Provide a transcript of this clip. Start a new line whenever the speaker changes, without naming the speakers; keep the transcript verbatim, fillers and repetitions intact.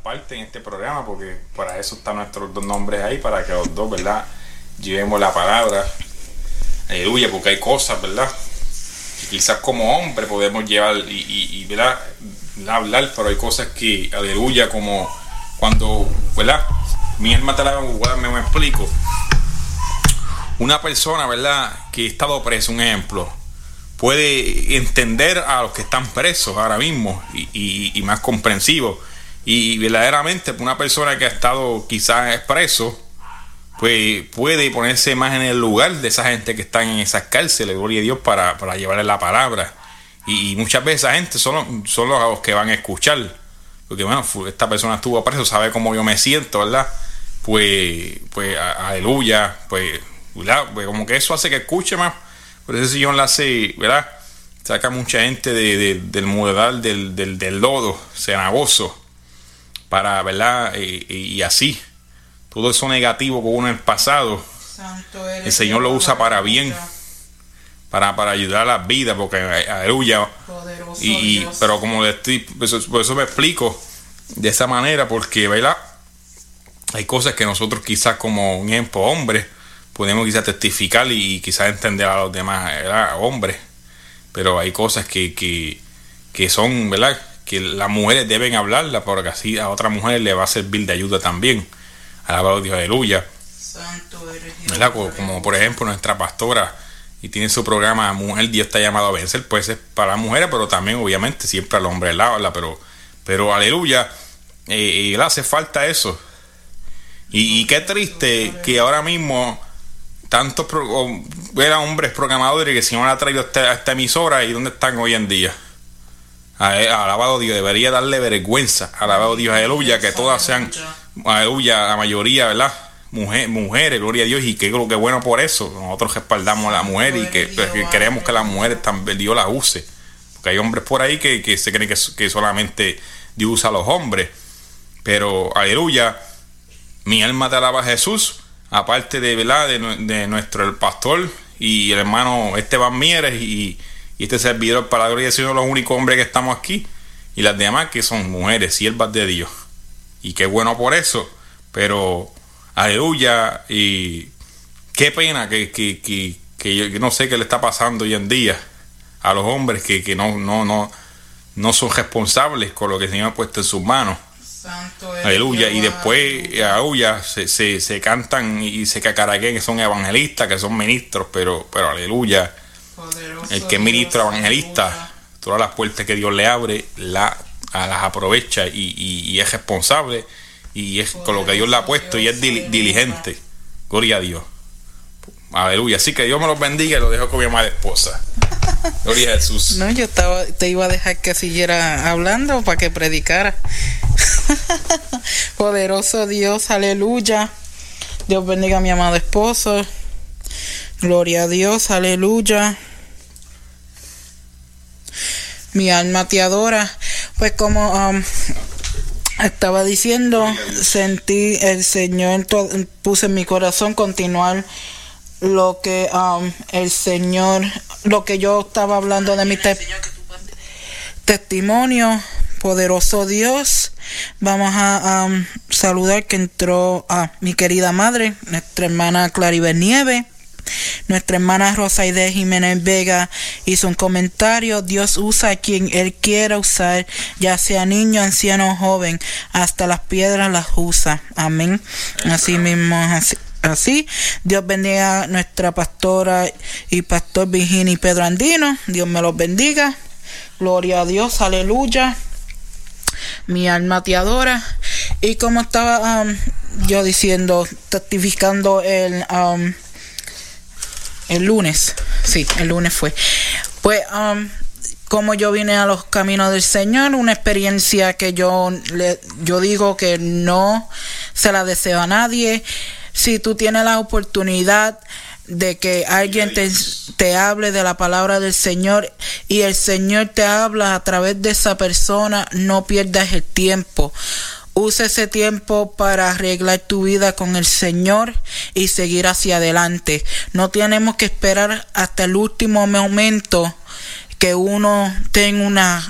parte en este programa, porque para eso están nuestros dos nombres ahí, para que los dos, ¿verdad?, llevemos la palabra. Aleluya, porque hay cosas, ¿verdad?, que quizás como hombre podemos llevar y, y, y ¿verdad?, hablar, pero hay cosas que, aleluya, como cuando, ¿verdad?, mi alma te la me, me explico. Una persona, ¿verdad?, que ha estado preso, un ejemplo, puede entender a los que están presos ahora mismo y, y, y más comprensivo. Y, y verdaderamente una persona que ha estado quizás preso, pues puede ponerse más en el lugar de esa gente que están en esas cárceles, gloria a Dios, para, para llevarle la palabra. Y, y muchas veces esa gente son los, son los que van a escuchar, porque bueno, esta persona estuvo preso, sabe cómo yo me siento, ¿verdad? Pues, pues aleluya, pues, ¿verdad? Pues como que eso hace que escuche más. Por eso el Señor la hace, ¿verdad?, saca mucha gente de, de, del mudedal, del, del, del lodo cenagoso, para, ¿verdad?, y, y así todo eso negativo que hubo en el pasado, el Señor lo usa para bien, para, para ayudar a las vidas, porque aleluya. Y, y pero como le estoy, por eso, por eso me explico de esa manera, porque, ¿verdad?, hay cosas que nosotros quizás como un ejemplo hombres podemos quizás testificar y, y quizás entender a los demás, ¿verdad?, hombres, pero hay cosas que, que, que son, ¿verdad?, que las mujeres deben hablarla, porque así a otras mujeres le va a servir de ayuda también. Alabado a Dios, aleluya. Santo eres Dios, ¿verdad? Como, como por ejemplo nuestra pastora, y tiene su programa Mujer Dios está llamado a vencer, puede ser para las mujeres, pero también obviamente siempre al hombre la habla, pero, pero aleluya, eh, le hace falta eso. Y, y qué triste que ahora mismo tantos pro, hombres programadores que el Señor ha traído a esta, a esta emisora, y dónde están hoy en día. Alabado Dios, debería darle vergüenza. Alabado Dios, aleluya, que todas sean, aleluya, la mayoría, ¿verdad?, Mujer, mujeres, gloria a Dios, y que lo que bueno por eso. Nosotros respaldamos a la mujer y que, que queremos que las mujeres también Dios las use, porque hay hombres por ahí que, que se creen que, que solamente Dios usa a los hombres, pero aleluya, mi alma te alaba, Jesús. Aparte de, ¿verdad?, de, de nuestro el pastor y el hermano Esteban Mieres y Y este servidor, para la gloria del Señor, los únicos hombres que estamos aquí, y las demás que son mujeres, siervas de Dios. Y qué bueno por eso. Pero, aleluya, y qué pena que, que, que, que yo no sé qué le está pasando hoy en día a los hombres que, que no, no, no, no son responsables con lo que el Señor ha puesto en sus manos. Santo aleluya. Y después, aleluya, se, se, se cantan y se cacaraquean que son evangelistas, que son ministros, pero, pero aleluya. El que es ministro evangelista, todas las puertas que Dios le abre, la, las aprovecha y, y, y es responsable, y es con lo que Dios le ha puesto, y es dil, diligente. Gloria a Dios. Aleluya. Así que Dios me los bendiga y lo dejo con mi amada esposa. Gloria a Jesús.
No, yo estaba, te iba a dejar que siguiera hablando para que predicara. Poderoso Dios, aleluya. Dios bendiga a mi amado esposo. Gloria a Dios, aleluya. Mi alma te adora. Pues como um, estaba diciendo, sentí el Señor, to- puse en mi corazón continuar lo que um, el Señor, lo que yo estaba hablando de mi te- testimonio. Poderoso Dios, vamos a um, saludar que entró a ah, mi querida madre, nuestra hermana Claribel Nieves. Nuestra hermana Rosaide Jiménez Vega hizo un comentario: Dios usa a quien Él quiera usar, ya sea niño, anciano o joven, hasta las piedras las usa. Amén. Así mismo, así, así. Dios bendiga a nuestra pastora y pastor Virginia y Pedro Andino. Dios me los bendiga. Gloria a Dios, aleluya. Mi alma te adora. Y como estaba um, yo diciendo, testificando el... Um, El lunes, sí, el lunes fue. Pues, um, como yo vine a los caminos del Señor, una experiencia que yo le, yo digo que no se la deseo a nadie. Si tú tienes la oportunidad de que alguien te, te hable de la palabra del Señor y el Señor te habla a través de esa persona, no pierdas el tiempo. Usa ese tiempo para arreglar tu vida con el Señor y seguir hacia adelante. No tenemos que esperar hasta el último momento que uno tenga una